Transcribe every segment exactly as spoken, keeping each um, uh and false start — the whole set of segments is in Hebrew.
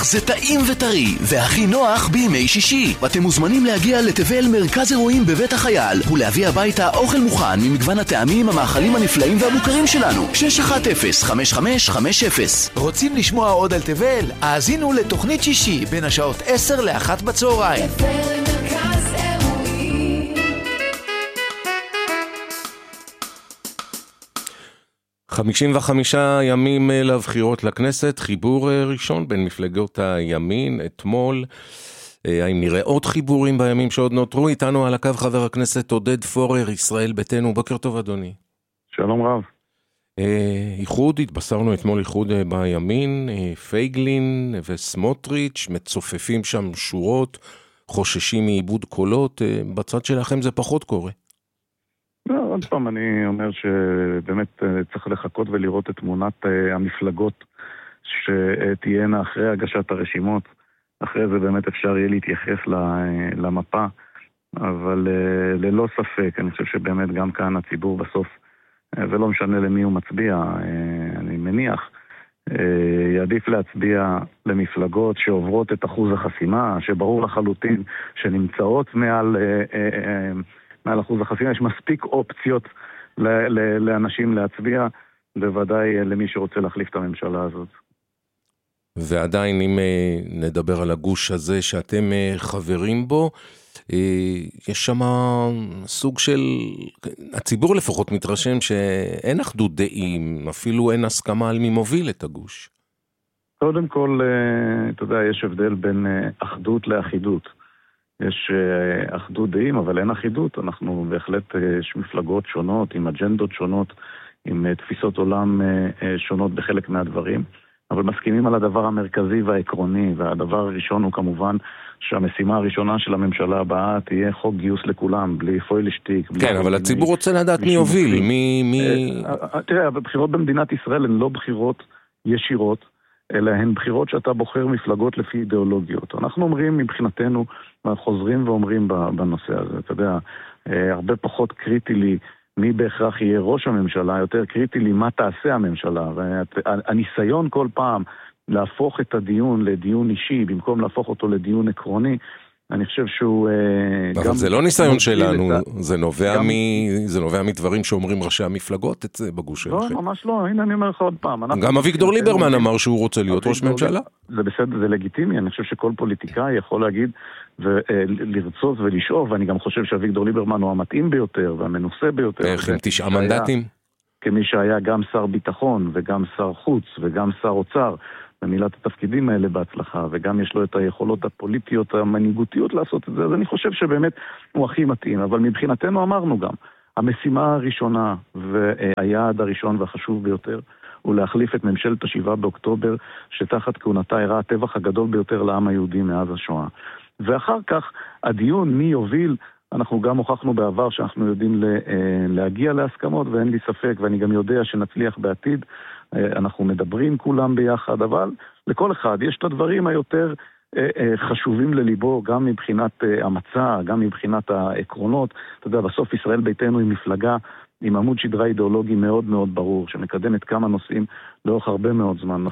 זה טעים וטרי, והכי נוח בימי שישי. ואתם מוזמנים להגיע לתבל מרכז אירועים בבית החייל, ולהביא הביתה אוכל מוכן ממגוון הטעמים, המאכלים הנפלאים והמוכרים שלנו. שש אחת אפס חמש חמש חמש אפס. רוצים לשמוע עוד על תבל? האזינו לתוכנית שישי בין השעות עשר לאחת בצהריים. חמישים וחמישה ימים לבחירות לכנסת, חיבור ראשון בין מפלגות הימין אתמול. האם נראה עוד חיבורים בימים שעוד נותרו? איתנו על הקו חבר הכנסת עודד פורר, ישראל ביתנו. בוקר טוב אדוני. שלום רב. איחוד, התבשרנו אתמול איחוד בימין, פייגלין וסמוטריץ' מצופפים שם שורות, חוששים מאיבוד קולות. בצד שלכם זה פחות קורה. לא, עוד פעם אני אומר שבאמת צריך לחכות ולראות את תמונת המפלגות שתהיינה אחרי הגשת הרשימות. אחרי זה באמת אפשר יהיה להתייחס למפה, אבל ללא ספק, אני חושב שבאמת גם כאן הציבור בסוף, ולא משנה למי הוא מצביע, אני מניח, יעדיף להצביע למפלגות שעוברות את אחוז החסימה, שברור לחלוטין שנמצאות מעל... מעל אחוז החסימה, יש מספיק אופציות לאנשים להצביע, בוודאי למי שרוצה להחליף את הממשלה הזאת. ועדיין אם נדבר על הגוש הזה שאתם חברים בו, יש שם סוג של, הציבור לפחות מתרשם שאין אחדות דעים, אפילו אין הסכמה על מי מוביל את הגוש. קודם כל, אתה יודע, יש הבדל בין אחדות לאחידות. יש אחדות דעים, אבל אין אחידות. אנחנו בהחלט, יש מפלגות שונות, עם אג'נדות שונות, עם תפיסות עולם שונות בחלק מהדברים, אבל מסכימים על הדבר המרכזי והעקרוני, והדבר הראשון הוא כמובן שהמשימה הראשונה של הממשלה הבאה תהיה חוק גיוס לכולם, בלי פוילשטיק. כן, אבל הציבור רוצה לדעת מי יוביל, מי... תראה, הבחירות במדינת ישראל הן לא בחירות ישירות, אלא הן בחירות שאתה בוחר מפלגות לפי אידיאולוגיות. אנחנו אומרים מבחינתנו, חוזרים ואומרים בנושא הזה, אתה יודע, הרבה פחות קריטי לי מי בהכרח יהיה ראש הממשלה, יותר קריטי לי מה תעשה הממשלה, והניסיון כל פעם להפוך את הדיון לדיון אישי, במקום להפוך אותו לדיון עקרוני, אני חושב שהוא... אבל זה לא ניסיון שלנו, זה נובע מדברים שאומרים ראשי המפלגות את זה בגוש שלכם. לא, ממש לא, הנה אני אומר לך עוד פעם. גם אביגדור ליברמן אמר שהוא רוצה להיות ראש ממשלה. זה בסדר, זה לגיטימי, אני חושב שכל פוליטיקאי יכול להגיד ולרצות ולשאוף, ואני גם חושב שאביגדור ליברמן הוא המתאים ביותר והמנוסה ביותר. איך עם תשעה מנדטים? כמי שהיה גם שר ביטחון וגם שר חוץ וגם שר אוצר, במילת התפקידים האלה בהצלחה, וגם יש לו את היכולות הפוליטיות, המנהיגותיות לעשות את זה, אז אני חושב שבאמת הוא הכי מתאים, אבל מבחינתנו אמרנו גם, המשימה הראשונה והיעד הראשון והחשוב ביותר, הוא להחליף את ממשלת השבעה באוקטובר, שתחת כהונתה אירע הטבח הגדול ביותר לעם היהודי מאז השואה. ואחר כך, הדיון מי יוביל, אנחנו גם הוכחנו בעבר שאנחנו יודעים להגיע להסכמות, ואין לי ספק, ואני גם יודע שנצליח בעתיד, אנחנו מדברים כולם ביחד, אבל לכל אחד יש את הדברים היותר חשובים לליבו, גם מבחינת המצע, גם מבחינת העקרונות. אתה יודע, בסוף ישראל ביתנו היא מפלגה עם עמוד שדרה אידיאולוגי מאוד מאוד ברור, שמקדמת כמה נושאים לאורך הרבה מאוד זמן.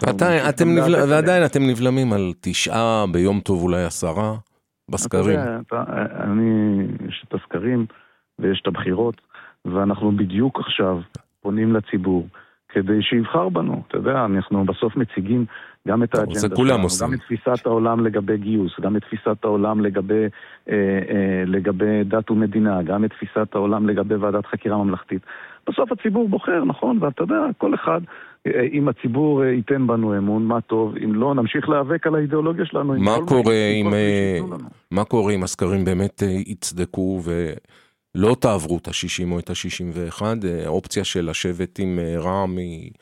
ועדיין אתם נבלמים על תשעה, ביום טוב אולי עשרה, בסקרים. אני, יש את הסקרים ויש את הבחירות, ואנחנו בדיוק עכשיו פונים לציבור, כדי שיבחר בנו. אתה יודע, אנחנו בסוף מציגים גם את האג'נדה שלנו, גם את תפיסת העולם לגבי גיוס, גם את תפיסת העולם לגבי, אה, אה, לגבי דת ומדינה, גם את תפיסת העולם לגבי ועדת חקירה ממלכתית. בסוף הציבור בוחר, נכון? ואתה יודע, כל אחד, אה, אם הציבור אה, ייתן בנו אמון, מה טוב, אם לא, נמשיך להיאבק על האידיאולוגיה שלנו. מה קורה אם, אה, מה קורה אם הסקרים באמת אה, יצדקו ו... לא תעברו את ה-שישים או את ה-שישים ואחת, האופציה של לשבת עם רע"מ,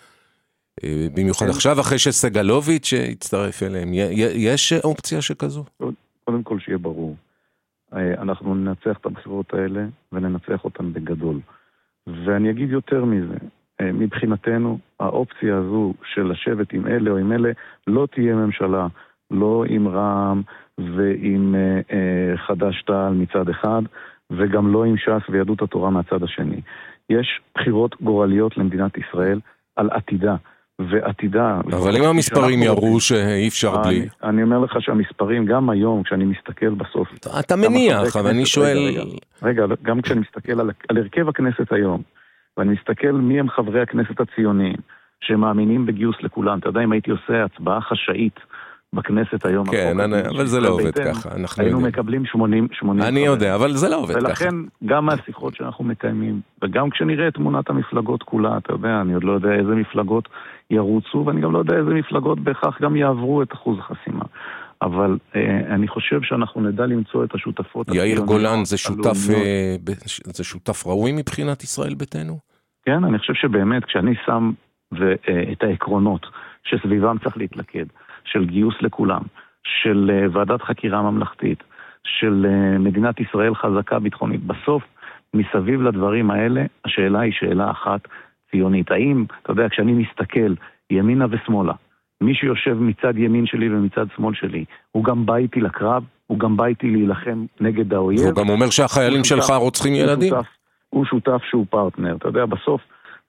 במיוחד עכשיו, אחרי שסגלוביץ' הצטרף אליהם, יש אופציה שכזו? קודם כל שיהיה ברור, אנחנו ננצח את הבחירות האלה, וננצח אותן בגדול. ואני אגיד יותר מזה, מבחינתנו, האופציה הזו של לשבת עם אלה או עם אלה, לא תהיה ממשלה, לא עם רע"מ ועם חד"ש תע"ל מצד אחד, וגם לא עם ש"ס ויהדות התורה מהצד השני. יש בחירות גורליות למדינת ישראל על עתידה, ועתידה. אבל אם המספרים יראו שאי אפשר בלי. אני, אני אומר לך שהמספרים, גם היום, כשאני מסתכל בסוף... אתה מניח, אבל אני שואל... רגע, רגע, רגע, גם כשאני מסתכל על, על הרכב הכנסת היום, ואני מסתכל מי הם חברי הכנסת הציוניים, שמאמינים בגיוס לכולם. אתה יודע, אם הייתי עושה הצבעה חשאית בכנסת היום... כן, אני, אבל זה לא עובד ככה. היינו יודעים. מקבלים שמונים... שמונים אני חברים. יודע, אבל זה לא עובד ולכן, ככה. ולכן, גם מהשיחות שאנחנו מקיימים, וגם כשנראה את תמונת המפלגות כולה, אתה יודע, אני עוד לא יודע איזה מפלגות ירוצו, ואני גם לא יודע איזה מפלגות בהכרח גם יעברו את אחוז החסימה. אבל אה, אני חושב שאנחנו נדע למצוא את השותפות... יאיר גולן, זה שותף, אה, זה שותף ראוי מבחינת ישראל ביתנו? כן, אני חושב שבאמת, כשאני שם ו, אה, את העקרונות שסביבם צריך להתלכד, של גיוס לכולם, של אה, ועדת חקירה ממלכתית, של אה, מדינת ישראל חזקה ביטחונית, בסוף, מסביב לדברים האלה, השאלה היא שאלה אחת ציונית. האם, אתה יודע, כשאני מסתכל ימינה ושמאלה, מי שיושב מצד ימין שלי ומצד שמאל שלי, הוא גם בא איתי לקרב, הוא גם בא איתי להילחם נגד האויב. הוא גם אומר שהחיילים שלך רוצחים ילדים? הוא שותף, הוא שותף שהוא פרטנר, אתה יודע, בסוף...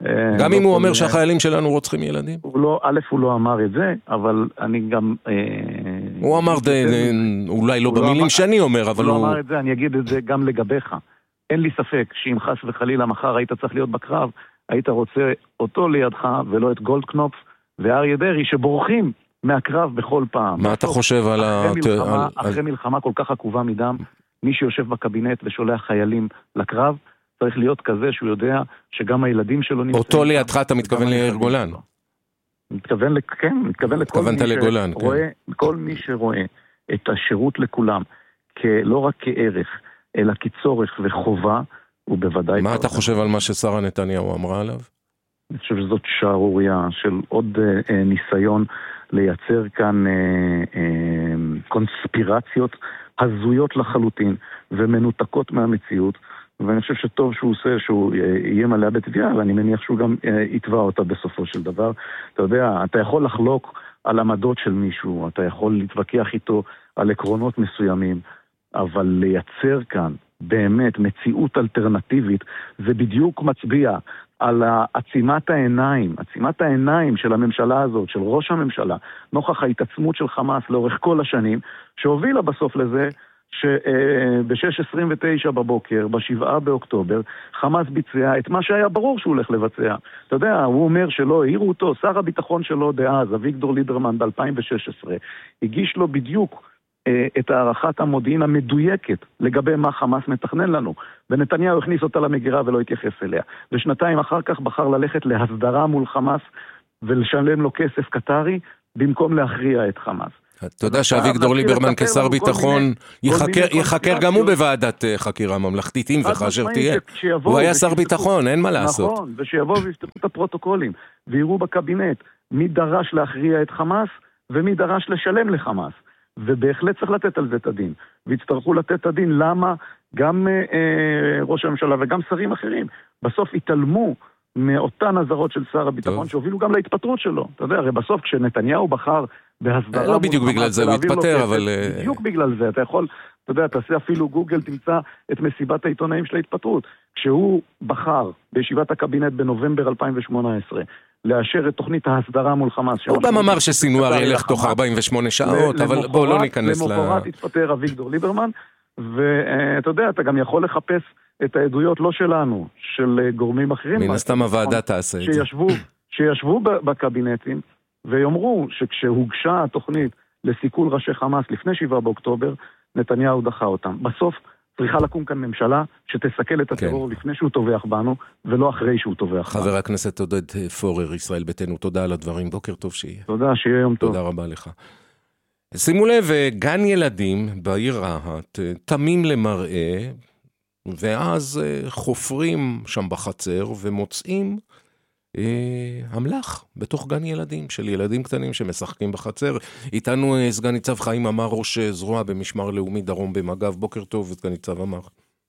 גם אם הוא אומר שהחיילים שלנו רוצחים ילדים? א', הוא לא אמר את זה, אבל אני גם... הוא אמר, אולי לא במילים שאני אומר, אבל הוא... הוא לא אמר את זה, אני אגיד את זה גם לגביך. אין לי ספק שאם חס וחלילה מחר היית צריך להיות בקרב, היית רוצה אותו לידך ולא את גולדקנופ ואריה דרעי שבורחים מהקרב בכל פעם. מה אתה חושב על ה... אחרי מלחמה כל כך עקובה מדם, מי שיושב בקבינט ושולח חיילים לקרב, צריך להיות כזה שהוא יודע שגם הילדים שלו נמצאים... אותו לידך אתה מתכוון ליאיר גולן? מתכוון, כן, מתכוון לכל מי שרואה, כל מי שרואה את השירות לכולם, לא רק כערך, אלא כצורך וחובה, הוא בוודאי... מה אתה חושב על מה ששרה נתניהו אמרה עליו? אני חושב שזאת שערוריה של עוד אה, ניסיון לייצר כאן אה, אה, קונספירציות הזויות לחלוטין ומנותקות מהמציאות, ואני חושב שטוב שהוא עושה שהוא יהיה מלא בתביעה, ואני מניח שהוא גם אה, יתבע אותה בסופו של דבר. אתה יודע, אתה יכול לחלוק על עמדות של מישהו, אתה יכול להתווכח איתו על עקרונות מסוימים, אבל לייצר כאן באמת מציאות אלטרנטיבית, זה בדיוק מצביע על עצימת העיניים, עצימת העיניים של הממשלה הזאת, של ראש הממשלה, נוכח ההתעצמות של חמאס לאורך כל השנים, שהובילה בסוף לזה שב-שש עשרים ותשע בבוקר, בשבעה באוקטובר, חמאס ביצע את מה שהיה ברור שהוא הולך לבצע. אתה יודע, הוא אומר שלא, העירו אותו, שר הביטחון שלו דאז, אביגדור ליברמן ב-אלפיים ושש עשרה, הגיש לו בדיוק את הערכת המודיעין המדויקת לגבי מה חמאס מתכנן לנו. ונתניהו הכניס אותה למגירה ולא התייחס אליה. ושנתיים אחר כך בחר ללכת להסדרה מול חמאס ולשלם לו כסף קטרי במקום להכריע את חמאס. אתה יודע שאביגדור ליברמן כשר ביטחון יחקר גם הוא בוועדת חקירה ממלכתית, אם וכאשר תהיה. הוא היה שר ביטחון, אין מה לעשות. נכון, ושיבואו ויפתחו את הפרוטוקולים ויראו בקבינט מי דרש להכריע את חמאס ומי דרש לשלם לחמאס. ובהחלט צריך לתת על זה את הדין. והצטרכו לתת את הדין למה גם אה, ראש הממשלה וגם שרים אחרים בסוף התעלמו מאותן הזרות של שר הביטחון שהובילו גם להתפטרות שלו. אתה יודע, הרי בסוף כשנתניהו בחר בהסדרה... לא בדיוק בגלל זה הוא התפטר, אבל... בדיוק בגלל זה. אתה יכול, אתה יודע, תעשה אפילו גוגל, תמצא את מסיבת העיתונאים של ההתפטרות. כשהוא בחר בישיבת הקבינט בנובמבר אלפיים שמונה עשרה, לאשר את תוכנית ההסדרה מול חמאס. הוא גם אמר שסינואר ילך תוך ארבעים ושמונה שעות, אבל בואו לא ניכנס ל... למחרת התפטר אביגדור ליברמן, ואתה יודע, אתה גם יכול לחפש את העדויות לא שלנו, של גורמים אחרים. מן הסתם הוועדה תעשה את זה. שישבו בקבינטים, ויאמרו שכשהוגשה התוכנית לסיכול ראשי חמאס לפני שבעה באוקטובר, נתניהו דחה אותם. בסוף צריכה לקום כאן ממשלה שתסכל את הטרור לפני שהוא טובח בנו, ולא אחרי שהוא טובח בנו. חבר הכנסת עודד פורר, ישראל ביתנו, תודה על הדברים. בוקר טוב שיהיה. תודה, שיהיה יום טוב. תודה רבה לך. שימו לב, גן ילדים בעיר רהט, תמים למראה, ואז חופרים שם בחצר ומוצאים אה, המלח בתוך גן ילדים, של ילדים קטנים שמשחקים בחצר. איתנו סגן ניצב חיים אמר, ראש זרוע במשמר לאומי דרום במג"ב. בוקר טוב, סגן ניצב אמר.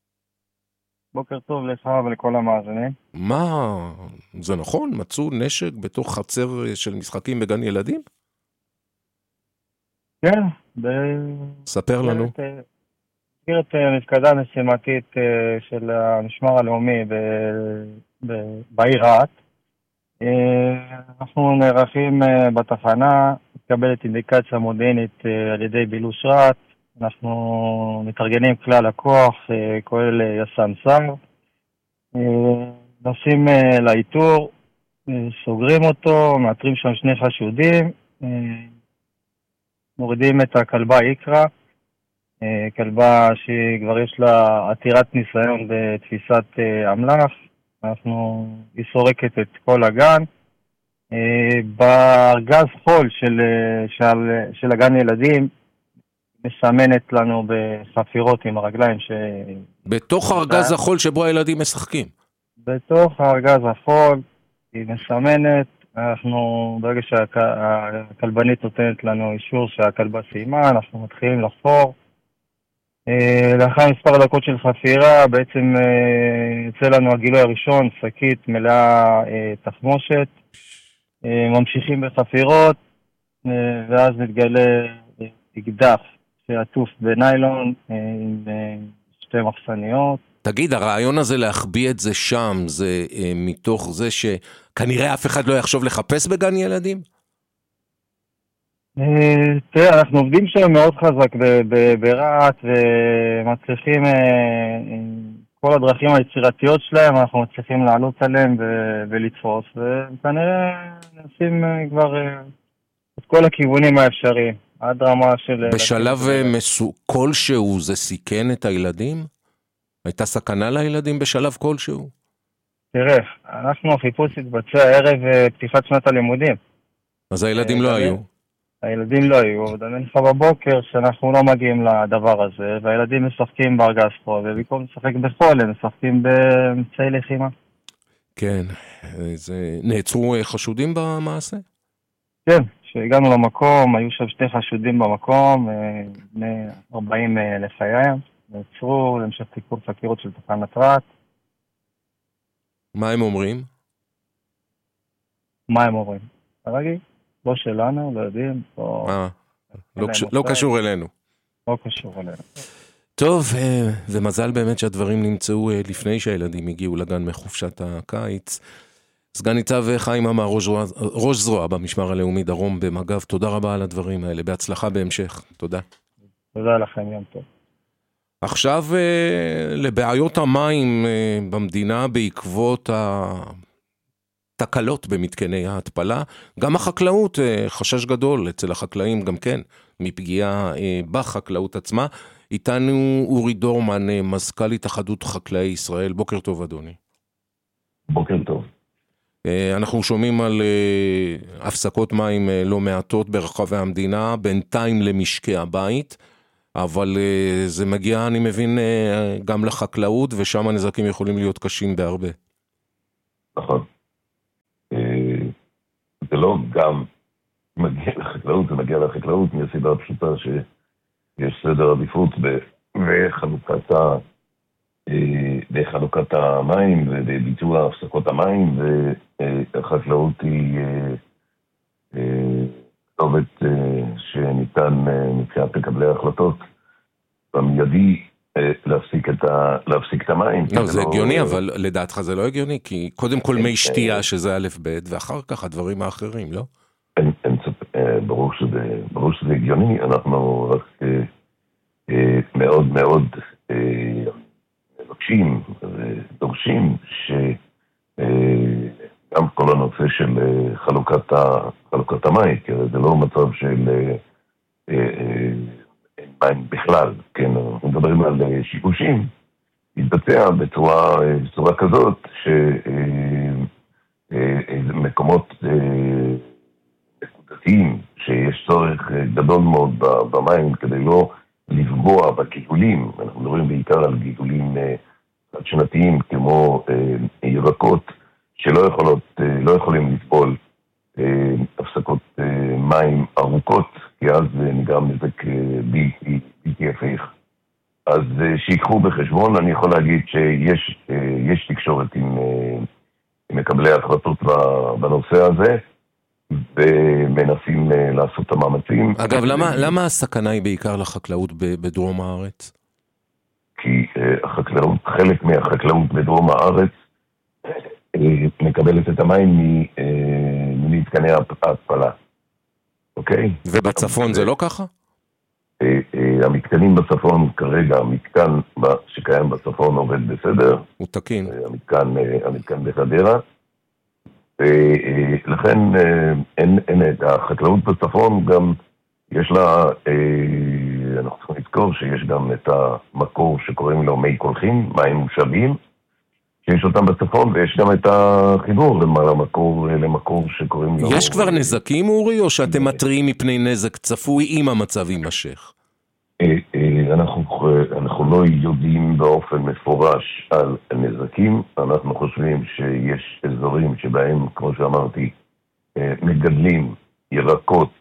בוקר טוב לך ולכל המאזינים. מה, זה נכון? מצאו נשק בתוך חצר של משחקים בגן ילדים? כן. ב... ספר לנו. במסגרת מפקדה משימתית של המשמר הלאומי ב... ב... בעיר רהט, אנחנו נערכים בתחנה, מתקבלת אינדיקציה מודיעינית על ידי בילוש רעת, אנחנו מתארגנים כלל הכוח, כולל יס"מ סער, נוסעים לאיתור, סוגרים אותו, מאתרים שם שני חשודים, מורידים את הכלבה איקרה, כלבה שכבר יש לה עתירת ניסיון בתפיסת אמל"ח, אנחנו, היא סורקת את כל הגן. בארגז חול של, של, של הגן ילדים, מסמנת לנו בחפירות עם הרגליים ש... בתוך ארגז החול שבו הילדים משחקים. בתוך ארגז החול, היא מסמנת, אנחנו, ברגע שהכלבנית נותנת לנו אישור שהכלבה סיימה, אנחנו מתחילים לחפור. לאחר מספר דקות של חפירה, בעצם יצא לנו הגילוי הראשון, שקית מלאה תחמושת, ממשיכים בחפירות, ואז מתגלה אקדח שעטוף בניילון עם שתי מחסניות. תגיד, הרעיון הזה להחביא את זה שם, זה מתוך זה שכנראה אף אחד לא יחשוב לחפש בגן ילדים? תראה, אנחנו עובדים שם מאוד חזק ברעת ומצליחים, כל הדרכים היצירתיות שלהם, אנחנו מצליחים לעלות עליהם ולתפוס, וכנראה נשים כבר את כל הכיוונים האפשריים, עד רמה של... בשלב כלשהו זה סיכן את הילדים? הייתה סכנה לילדים בשלב כלשהו? תראה, אנחנו החיפוש התבצע ערב פתיחת שנת הלימודים. אז הילדים לא היו? הילדים לא היו, ודמיין לך בבוקר שאנחנו לא מגיעים לדבר הזה, והילדים משחקים בארגז חול, ובמקום לשחק בחול, הם משחקים באמצעי לחימה. כן, זה... נעצרו חשודים במעשה? כן, כשהגענו למקום, היו שם שתי חשודים במקום, בני ארבעים לחיים, נעצרו להמשך תיקון חקירות של תחנת רעת. מה הם אומרים? מה הם אומרים? הרגיל? לא שלנו, לא יודעים. לא, אה, לא, קש... לא קשור אלינו. לא קשור אלינו. טוב, ומזל באמת שהדברים נמצאו לפני שהילדים הגיעו לגן מחופשת הקיץ. סגן ניצב חיים עמר, ראש, ראש זרוע במשמר הלאומי דרום במג"ב, תודה רבה על הדברים האלה, בהצלחה בהמשך, תודה. תודה לכם, יום טוב. עכשיו לבעיות המים במדינה בעקבות התקלות במתקני ההתפלה, גם החקלאות, חשש גדול אצל החקלאים גם כן, מפגיעה בחקלאות עצמה. איתנו אורי דורמן, מזכ"ל התאחדות חקלאי ישראל, בוקר טוב אדוני. בוקר טוב. אנחנו שומעים על הפסקות מים לא מעטות ברחבי המדינה, בינתיים למשקי הבית, אבל זה מגיע, אני מבין, גם לחקלאות, ושם הנזקים יכולים להיות קשים בהרבה. נכון. זה לא גם מגיע לחקלאות, זה מגיע לחקלאות מהסיבה הפשוטה שיש סדר עדיפות בחלוקת ה... בחלוקת המים ובביצוע הפסקות המים, והחקלאות היא כתובת שניתן מבחינת מקבלי ההחלטות במיידי להפסיק את ה... להפסיק את המים. לא, זה הגיוני, אבל לדעתך זה לא הגיוני, כי קודם כל מי שתייה שזה א' ב', ואחר כך הדברים האחרים, לא? ברור שזה, ברור שזה הגיוני, אנחנו רק מאוד מאוד מבקשים ודורשים שגם כל הנושא של חלוקת, חלוקת המים, כי זה לא מצב של מים בכלל, כן, אנחנו מדברים על שיבושים, יתבצע בצורה, בצורה כזאת שמקומות נקודתיים שיש צורך גדול מאוד במים כדי לא לפגוע בגידולים, אנחנו מדברים בעיקר על גידולים שנתיים כמו ירקות שלא יכולות, לא יכולים לסבול הפסקות מים ארוכות, כי אז נגרם נזק בלתי, בלתי הפיך. אז שיקחו בחשבון, אני יכול להגיד שיש יש תקשורת עם, עם מקבלי ההחלטות בנושא הזה, ומנסים לעשות את המאמצים. אגב, למה, למה הסכנה היא בעיקר לחקלאות בדרום הארץ? כי החקלאות, חלק מהחקלאות בדרום הארץ מקבלת את המים ממתקני ההתפלה. אוקיי? ובצפון זה לא ככה? המתקנים בצפון כרגע, המתקן שקיים בצפון עובד בסדר. הוא תקין. המתקן, המתקן בחדרה. לכן אין, אין, החקלאות בצפון גם יש לה, אנחנו צריכים לזכור שיש גם את המקור שקוראים לו מי קולחין, מים מושבים, שיש אותם בצפון, ויש גם את החיבור למקור, למקור שקוראים לו... יש כבר נזקים, אורי, או שאתם מטריעים מפני נזק צפוי אם המצב יימשך? אנחנו, אנחנו לא יודעים באופן מפורש על נזקים, אנחנו חושבים שיש אזורים שבהם, כמו שאמרתי, מגדלים ירקות,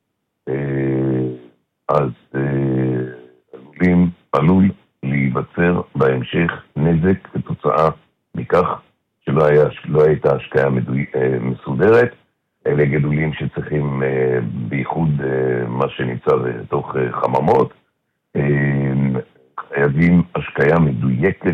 אז עלולים, עלול להיווצר בהמשך נזק כתוצאה מכך שלא היה, לא הייתה השקעה מדוי, מסודרת. אלה גידולים שצריכים בייחוד מה שנמצא בתוך חממות, חייבים השקעה מדויקת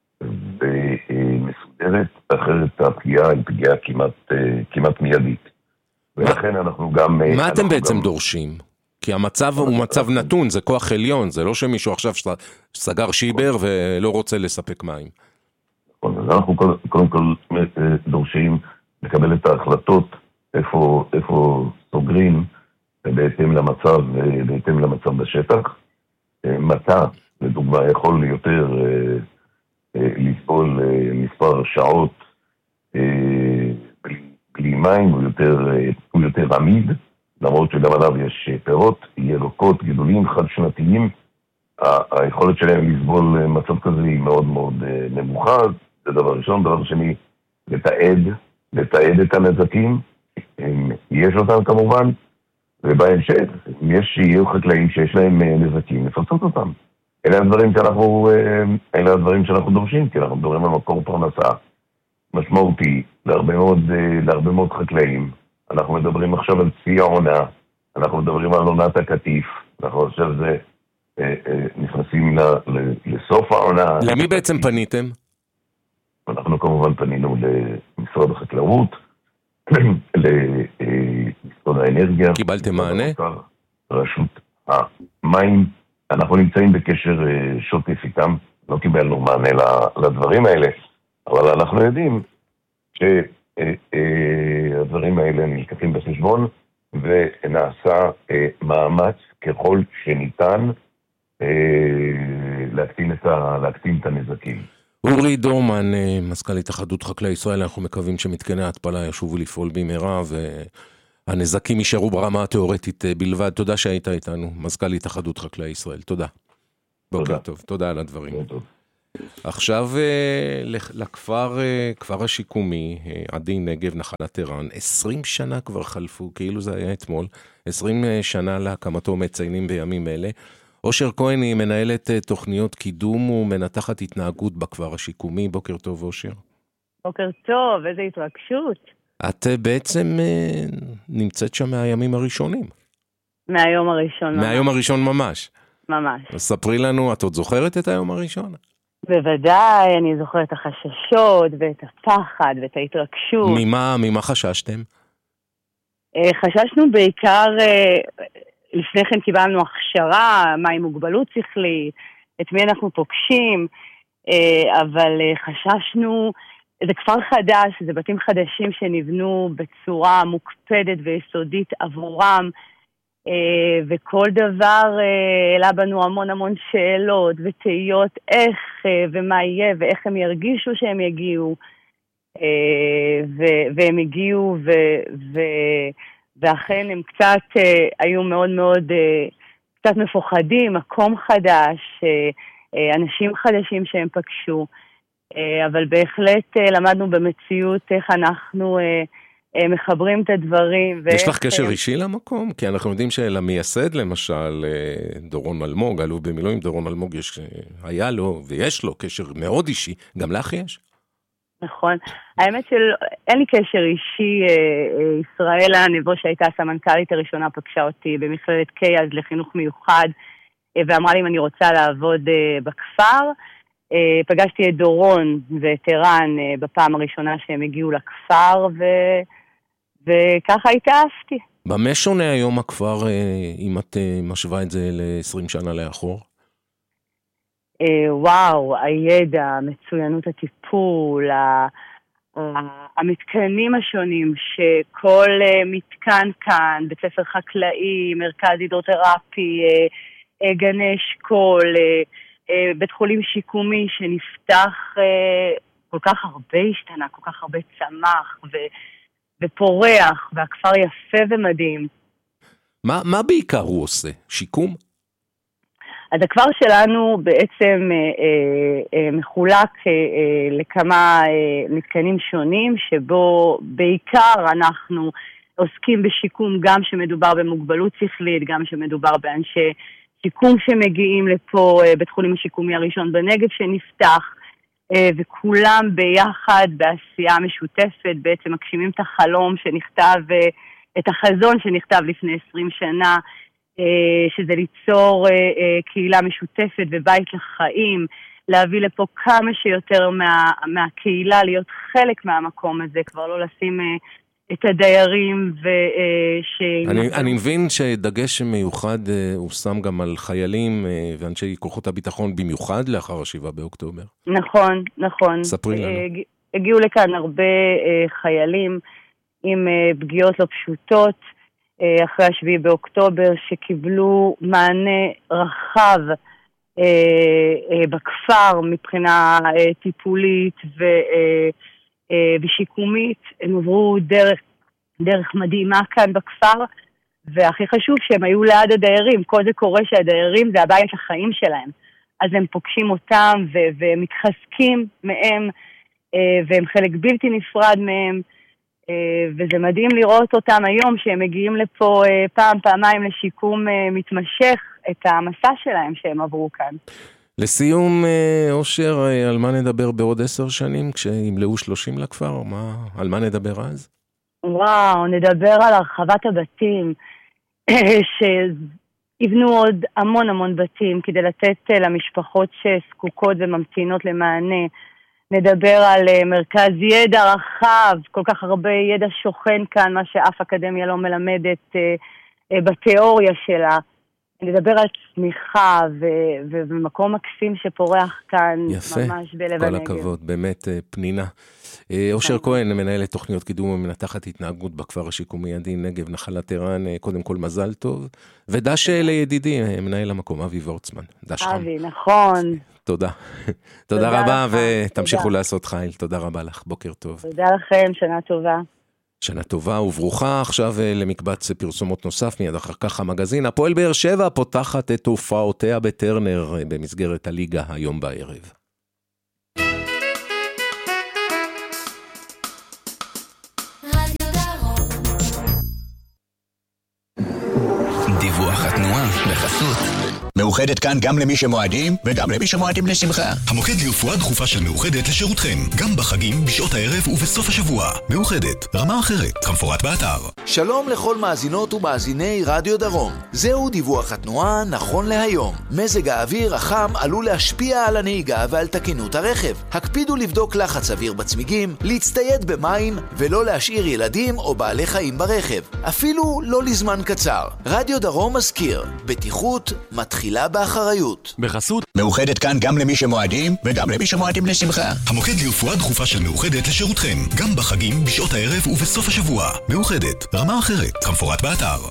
ומסודרת, אחרת הפגיעה היא פגיעה כמעט, כמעט מיידית. ולכן אנחנו גם... מה אתם בעצם דורשים? כי המצב הוא מצב נתון, זה כוח עליון, זה לא שמישהו עכשיו סגר שיבר ולא רוצה לספק מים. נכון, אז אנחנו קודם כל דורשים לקבל את ההחלטות איפה, איפה סוגרים בהתאם למצב, בהתאם למצב בשטח. מטע, לדוגמה, יכול יותר לסבול מספר שעות בלי מים, הוא יותר, הוא יותר עמיד, למרות שגם עליו יש פירות, ירקות, גידולים חד-שנתיים, היכולת שלהם לסבול מצב כזה היא מאוד מאוד נמוכה, זה דבר ראשון. דבר שני, לתעד, לתעד את הנזקים, יש אותם כמובן, ובהמשך, יש יהיו חקלאים שיש להם נזקים, לפצות אותם. אלה הדברים שאנחנו, אלה הדברים שאנחנו דורשים, כי אנחנו מדברים על מקור פרנסה משמעותי להרבה מאוד, להרבה מאוד חקלאים. אנחנו מדברים עכשיו על צי העונה, אנחנו מדברים על עונת הקטיף, אנחנו עכשיו זה, נכנסים לסוף העונה. למי בעצם פניתם? אנחנו כמובן פנינו למשרד החקלאות, למשרד האנרגיה. קיבלתם מענה? רשות המים. אנחנו נמצאים בקשר שוטף איתם, לא קיבלנו מענה לדברים האלה, אבל אנחנו יודעים שהדברים האלה נלקחים בחשבון, ונעשה מאמץ ככל שניתן להקטין את, ה, להקטין את הנזקים. אורי דורמן, מזכ"ל התאחדות חקלאי ישראל, אנחנו מקווים שמתקני ההתפלה ישובו לפעול במהרה, והנזקים יישארו ברמה התיאורטית בלבד. תודה שהיית איתנו, מזכ"ל התאחדות חקלאי ישראל. תודה. בוקר טוב, תודה על הדברים. עכשיו לכפר, כפר השיקומי, עדי נגב, נחלת ערן, עשרים שנה כבר חלפו, כאילו זה היה אתמול, עשרים שנה להקמתו מציינים בימים אלה. אושר כהן היא מנהלת תוכניות קידום ומנתחת התנהגות בכפר השיקומי. בוקר טוב, אושר. בוקר טוב, איזה התרגשות. את בעצם נמצאת שם מהימים הראשונים. מהיום הראשון ממש. מהיום הראשון ממש. ממש. אז ספרי לנו, את עוד זוכרת את היום הראשון? בוודאי, אני זוכרת את החששות ואת הפחד ואת ההתרגשות. ממה, ממה חששתם? חששנו בעיקר... לפני כן קיבלנו הכשרה, מה עם מוגבלות שכלית, את מי אנחנו פוגשים, אבל חששנו, זה כפר חדש, זה בתים חדשים שנבנו בצורה מוקפדת ויסודית עבורם, וכל דבר העלה בנו המון המון שאלות ותהיות איך ומה יהיה ואיך הם ירגישו שהם יגיעו, והם הגיעו ו... ו ואכן הם קצת אה, היו מאוד מאוד אה, קצת מפוחדים, מקום חדש, אה, אה, אנשים חדשים שהם פגשו, אה, אבל בהחלט אה, למדנו במציאות איך אנחנו אה, אה, מחברים את הדברים. יש לך קשר אישי למקום? כי אנחנו יודעים שלמייסד למשל, אה, דורון אלמוג, אלוף במילואים דורון אלמוג, יש, היה לו ויש לו קשר מאוד אישי, גם לך יש? נכון. האמת שאין לי קשר אישי. ישראלה נבו שהייתה הסמנכ"לית הראשונה פגשה אותי במכללת קיי אז לחינוך מיוחד, ואמרה לי אם אני רוצה לעבוד בכפר, פגשתי את דורון ואת ערן בפעם הראשונה שהם הגיעו לכפר, ו... וככה התאהבתי. במה שונה היום הכפר, אם את משווה את זה ל-עשרים שנה לאחור? וואו, הידע, מצוינות הטיפול, המתקנים השונים, שכל מתקן כאן, בית ספר חקלאי, מרכז הידרותרפי, גני אשכול, בית חולים שיקומי שנפתח, כל כך הרבה השתנה, כל כך הרבה צמח ו... ופורח, והכפר יפה ומדהים. מה, מה בעיקר הוא עושה? שיקום? אז הכפר שלנו בעצם אה, אה, מחולק אה, לכמה אה, מתקנים שונים, שבו בעיקר אנחנו עוסקים בשיקום, גם שמדובר במוגבלות שכלית, גם שמדובר באנשי שיקום שמגיעים לפה, אה, בית חולים השיקומי הראשון בנגב שנפתח, וכולם ביחד בעשייה משותפת בעצם מגשימים את החלום שנכתב, את החזון שנכתב לפני עשרים שנה, שזה ליצור קהילה משותפת ובית לחיים, להביא לפה כמה שיותר מה, מהקהילה, להיות חלק מהמקום הזה, כבר לא לשים את הדיירים וש... אני, אני מבין שדגש מיוחד הוא שם גם על חיילים ואנשי כוחות הביטחון במיוחד לאחר השבעה באוקטובר. נכון, נכון. ספרי לנו. הגיעו לכאן הרבה חיילים עם פגיעות לא פשוטות אחרי השביעי באוקטובר, שקיבלו מענה רחב בכפר מבחינה טיפולית ו... ושיקומית. הם עברו דרך, דרך מדהימה כאן בכפר, והכי חשוב שהם היו ליד הדיירים. כל זה קורה שהדיירים זה הבית החיים שלהם, אז הם פוגשים אותם ו- ומתחזקים מהם, והם חלק בלתי נפרד מהם, וזה מדהים לראות אותם היום שהם מגיעים לפה פעם, פעמיים לשיקום מתמשך, את המסע שלהם שהם עברו כאן. לסיום, אושר, על מה נדבר בעוד עשר שנים, כשימלאו שלושים לכפר? מה, על מה נדבר אז? וואו, נדבר על הרחבת הבתים, שיבנו עוד המון המון בתים, כדי לתת למשפחות שזקוקות וממתינות למענה. נדבר על מרכז ידע רחב, כל כך הרבה ידע שוכן כאן, מה שאף אקדמיה לא מלמדת בתיאוריה שלה. נדבר על צמיחה ו- ומקום מקסים שפורח כאן. יפה, ממש בלב הנגב. כל הכבוד, באמת פנינה. אושר כהן, מנהלת תוכניות קידום ומנתחת התנהגות בכפר השיקומי עדין נגב נחלת ערן, קודם כל מזל טוב. ודש לידידי, מנהל המקום, אבי וורצמן. דש חם. אבי, נכון. תודה. תודה רבה ותמשיכו לעשות חיל. תודה רבה לך, בוקר טוב. תודה לכם, שנה טובה. שנה טובה וברוכה. עכשיו למקבץ פרסומות נוסף, מיד אחר כך המגזין. הפועל באר שבע פותחת את הופעותיה בטרנר במסגרת הליגה היום בערב. דיווח התנועה בחסות מאוחדת כאן גם למי שמועדים וגם למי שמועדים לשמחה. המוקד לרפואה דחופה של מאוחדת לשירותכם, גם בחגים, בשעות הערב ובסוף השבוע. מאוחדת, רמה אחרת, כמפורט באתר. שלום לכל מאזינות ומאזיני רדיו דרום. זהו דיווח התנועה נכון להיום. מזג האוויר החם עלול להשפיע על הנהיגה ועל תקינות הרכב. הקפידו לבדוק לחץ אוויר בצמיגים, להצטייד במים ולא להשאיר ילדים או בעלי חיים ברכב. אפילו לא לזמן קצר. רדיו דרום מזכיר, בטיחות מתחילה באחריות. בחסות מאוחדת כאן גם למי שמועדים וגם למי שמועדים לשמחה. המוקד לרפואה דחופה של מאוחדת לשירותכם, גם בחגים, בשעות הערב ובסוף השבוע. מאוחדת, רמה אחרת, כמפורט באתר.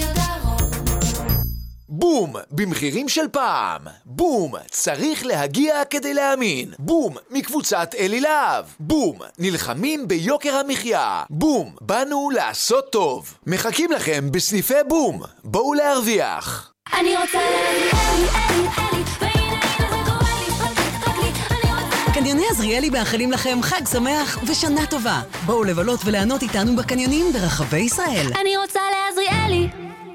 בום, במחירים של פעם. בום, צריך להגיע כדי להאמין. בום, מקבוצת אלי להב. בום, נלחמים ביוקר המחיה. בום, באנו לעשות טוב. מחכים לכם בסניפי בום. בואו להרוויח. אני רוצה אלי, אלי, אלי, והנה הנה זה קורה לי, רק לי, אני רוצה... קניוני עזריאלי מאחלים לכם חג שמח ושנה טובה. בואו לבלות וליהנות איתנו בקניונים ברחבי ישראל. אני רוצה לעזריאלי.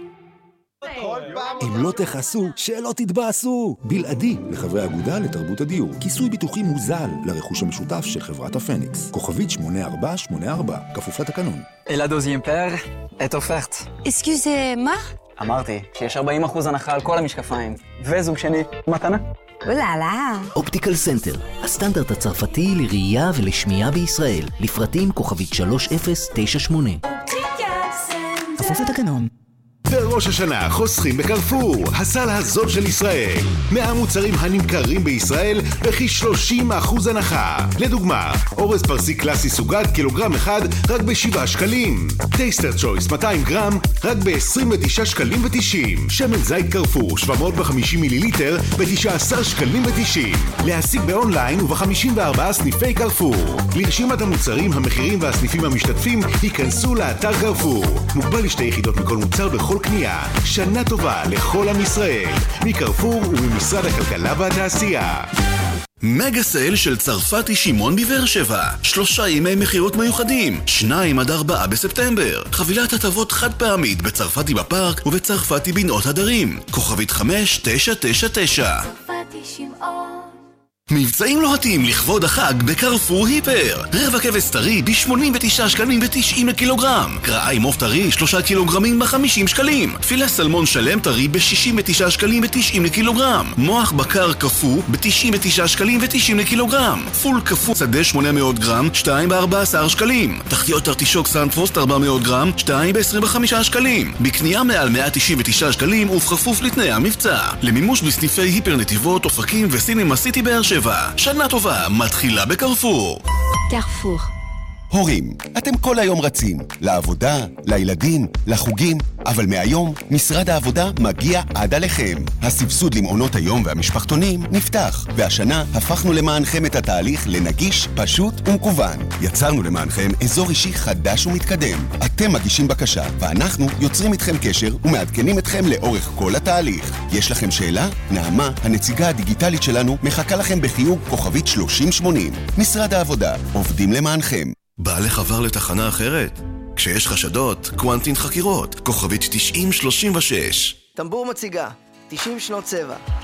אם לא תחסו, שלא תתבאסו. בלעדי לחברי האגודה לתרבות הדיור. כיסוי ביטוחי מוזל לרכוש המשותף של חברת הפניקס. כוכבית שמונה ארבע שמונה ארבע, כפוף לתקנון. אלה דוזיין פר, את אופרט. אסקיוזה, מה? אמרתי שיש ארבעים אחוז הנחה על כל המשקפיים. וזוג שני, מתנה. אוללה. אופטיקל סנטר, הסטנדרט הצרפתי לראייה ולשמיעה בישראל. לפרטים כוכבית שלוש אפס תשע שמונה. כפוף לתקנון. בראש השנה חוסכים בקרפור, הסל הזול של ישראל. מאה מוצרים הנמכרים בישראל בכ-שלושים אחוז הנחה. לדוגמה, אורז פרסי קלאסי סוגת קילוגרם אחד רק ב-שבעה שקלים. טייסטר צ'ויס מאתיים גרם רק ב-עשרים ותשעה שקלים ותשעים. שמן זית קרפור שבע מאות וחמישים מיליליטר ב-תשעה עשר שקלים ותשעים. להשיג באונליין וב-חמישים וארבעה סניפי קרפור. לרשימת המוצרים, המחירים והסניפים המשתתפים ייכנסו לאתר קרפור. מוגבל לשתי יחידות מכל מוצר בכל קנייה. שנה טובה לכל עם ישראל, מקרפור וממשרד הכלכלה והתעשייה. מגה סייל של צרפתי שמעון בבאר שבע. שלושה ימי מחירות מיוחדים, שניים עד ארבעה בספטמבר. חבילת הטבות חד פעמית בצרפתי בפארק ובצרפתי בנאות הדרים. כוכבית חמש תשע תשע תשע. צרפתי שמעון. מבצעים לוהטים לכבוד החג בקרפור היפר. רבע כבש טרי ב-שמונים ותשעה שקלים ותשעים לקילוגרם. קרעי מוף טרי שלושה קילוגרמים ב-חמישים שקלים. פילה סלמון שלם טרי ב-שישים ותשעה שקלים ותשעים לקילוגרם. מוח בקר קפוא ב-תשעים ותשעה שקלים ותשעים לקילוגרם. פול קפוא שדה שמונה מאות גרם, שתיים ב-ארבעה עשר שקלים. תחתיות ארטישוק סנטפוסט ארבע מאות גרם, שתיים ב-עשרים וחמישה שקלים. בקנייה מעל מאה תשעים ותשעה שקלים ובכפוף לתנאי המבצע. למימוש בסניפי היפר נתיבות, אופקים וסינמה סיטי באר שבע. שנה טובה מתחילה בקרפור. קרפור. הורים, אתם כל היום רצים, לעבודה, לילדים, לחוגים, אבל מהיום משרד העבודה מגיע עד עליכם. הסבסוד למעונות היום והמשפחתונים נפתח, והשנה הפכנו למענכם את התהליך לנגיש, פשוט ומקוון. יצרנו למענכם אזור אישי חדש ומתקדם. אתם מגישים בקשה, ואנחנו יוצרים איתכם קשר ומעדכנים אתכם לאורך כל התהליך. יש לכם שאלה? נעמה, הנציגה הדיגיטלית שלנו, מחכה לכם בחיוג כוכבית שלושים שמונים. משרד העבודה, עובדים למענכם. בא לך עבר לתחנה אחרת? כשיש חשדות, קוונטין חקירות, כוכבית תשעים שלושים ושש. טמבור מציגה, תשעים שנות צבע.